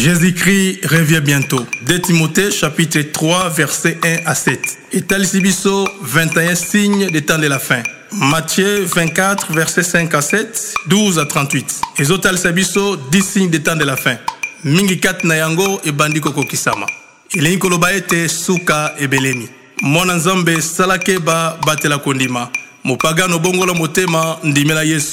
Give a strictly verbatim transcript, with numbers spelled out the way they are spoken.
Jésus-Christ revient bientôt. deux Timothée chapitre trois versets un à sept. Italisibiso vingt et un signes des temps de la fin. Matthieu vingt-quatre versets cinq à sept, douze à trente-huit. Ezotalisabiso dix signes des temps de la fin. Mingi kat na yango e bandiko kokisama. Ileni koloba ete suka ebelemi. Mwana nzambe salake ba batela kondima. Mopagano bongola motema ndimela Yesu.